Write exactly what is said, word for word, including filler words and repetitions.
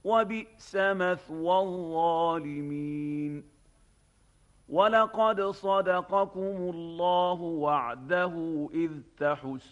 وبئس مثوى الظالمين ولقد صدقكم الله وعده إذ تحسون